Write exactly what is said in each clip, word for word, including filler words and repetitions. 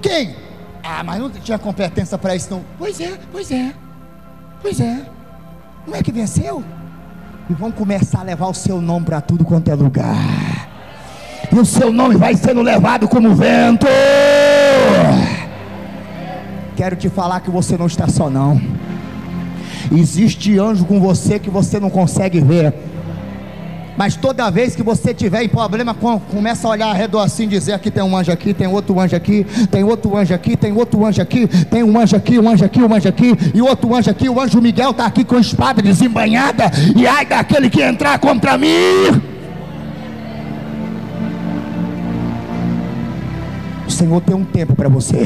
Quem? Ah, mas não tinha competência para isso não. Pois é, pois é, pois é. Não é que venceu? E vão começar a levar o seu nome para tudo quanto é lugar. E o seu nome vai sendo levado como vento. Quero te falar que você não está só não. Existe anjo com você que você não consegue ver. Mas toda vez que você tiver em problema, começa a olhar ao redor assim, dizer: aqui tem um anjo aqui, tem outro anjo aqui, tem outro anjo aqui, tem outro anjo aqui, tem um anjo aqui, um anjo aqui, um anjo aqui, e outro anjo aqui. O anjo Miguel está aqui com a espada desembainhada, e ai daquele que entrar contra mim. O Senhor tem um tempo para você.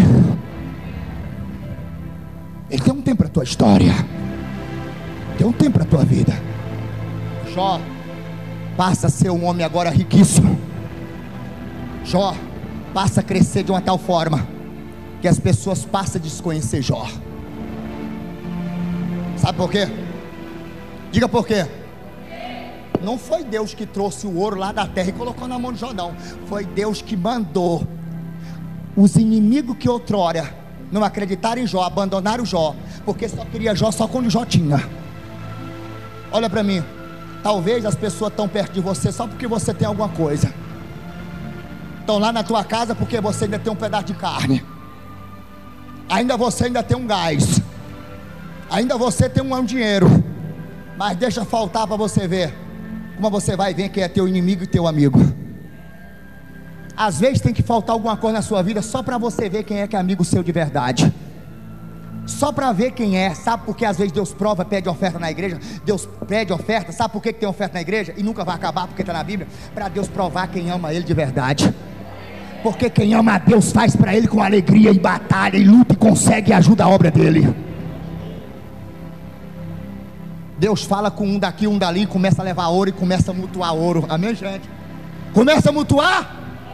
Ele tem um tempo para a tua história, tem um tempo para a tua vida. Jó passa a ser um homem agora riquíssimo. Jó passa a crescer de uma tal forma que as pessoas passam a desconhecer Jó. Sabe por quê? Diga por quê. Não foi Deus que trouxe o ouro lá da terra e colocou na mão de Jó, não. Foi Deus que mandou os inimigos que outrora não acreditaram em Jó, abandonaram Jó, porque só queria Jó só quando Jó tinha. Olha para mim. Talvez as pessoas estão perto de você só porque você tem alguma coisa. Estão lá na tua casa porque você ainda tem um pedaço de carne. Ainda você ainda tem um gás. Ainda você tem um dinheiro. Mas deixa faltar para você ver como você vai ver quem é teu inimigo e teu amigo. Às vezes tem que faltar alguma coisa na sua vida só para você ver quem é que é amigo seu de verdade. Só para ver quem é. Sabe por que às vezes Deus prova, pede oferta na igreja? Deus pede oferta. Sabe por que tem oferta na igreja? E nunca vai acabar, porque está na Bíblia. Para Deus provar quem ama Ele de verdade. Porque quem ama a Deus faz para Ele com alegria e batalha, e luta e consegue e ajuda a obra dEle. Deus fala com um daqui, um dali, começa a levar ouro e começa a mutuar ouro. Amém, gente? Começa a mutuar.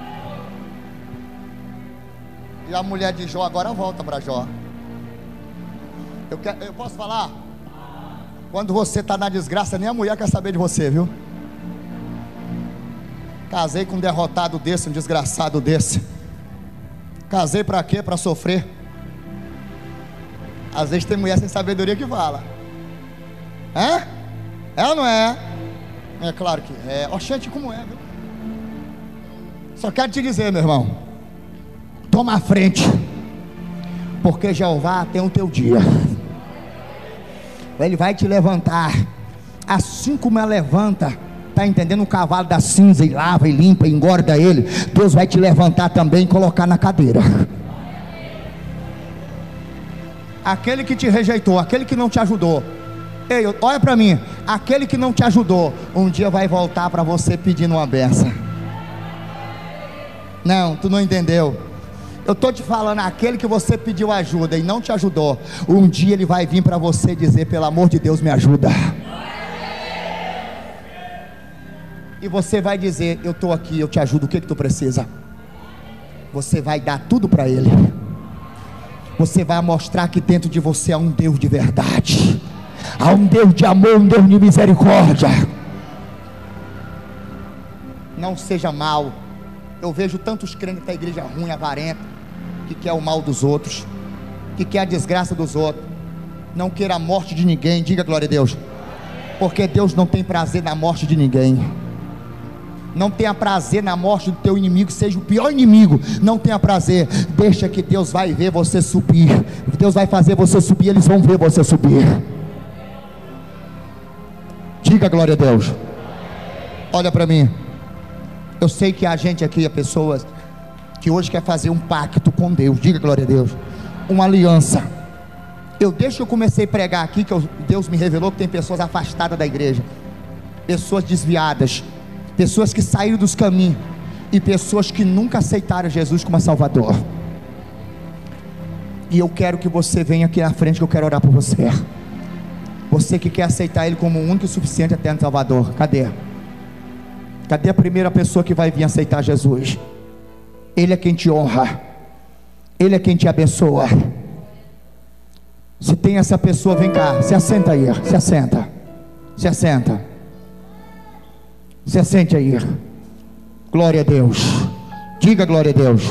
E a mulher de Jó agora volta para Jó. Eu, quero, eu posso falar? Quando você está na desgraça, nem a mulher quer saber de você, viu? Casei com um derrotado desse, um desgraçado desse. Casei para quê? Para sofrer. Às vezes tem mulher sem sabedoria que fala. É? É ou não é? É claro que é. Oxente, como é, viu? Só quero te dizer, meu irmão, toma a frente, porque Jeová tem o teu dia. Ele vai te levantar, assim como ela levanta, está entendendo, um cavalo da cinza, e lava, e limpa, e engorda ele. Deus vai te levantar também e colocar na cadeira. Aquele que te rejeitou, aquele que não te ajudou, ei, olha para mim, aquele que não te ajudou, um dia vai voltar para você pedindo uma benção. Não, tu não entendeu. Eu estou te falando, aquele que você pediu ajuda e não te ajudou, um dia ele vai vir para você dizer: pelo amor de Deus, me ajuda. E você vai dizer: eu estou aqui, eu te ajudo, o que que tu precisa? Você vai dar tudo para ele. Você vai mostrar que dentro de você há um Deus de verdade, há um Deus de amor, um Deus de misericórdia. Não seja mal. Eu vejo tantos crentes da igreja ruim, avarenta, que quer o mal dos outros, que quer a desgraça dos outros. Não queira a morte de ninguém. Diga glória a Deus. Porque Deus não tem prazer na morte de ninguém. Não tenha prazer na morte do teu inimigo, seja o pior inimigo. Não tenha prazer. Deixa que Deus vai ver você subir. Deus vai fazer você subir, eles vão ver você subir. Diga glória a Deus. Olha para mim. Eu sei que a gente aqui é pessoas que hoje quer fazer um pacto com Deus. Diga glória a Deus. Uma aliança. Eu desde que eu comecei a pregar aqui, que eu, Deus me revelou que tem pessoas afastadas da igreja, pessoas desviadas, pessoas que saíram dos caminhos, e pessoas que nunca aceitaram Jesus como Salvador. E eu quero que você venha aqui na frente, que eu quero orar por você. Você que quer aceitar Ele como o único e suficiente eterno Salvador. Cadê? Cadê a primeira pessoa que vai vir aceitar Jesus? Ele é quem te honra, Ele é quem te abençoa. Se tem essa pessoa, vem cá, se assenta aí, se assenta, se assenta, se assente aí. Glória a Deus. Diga glória a Deus.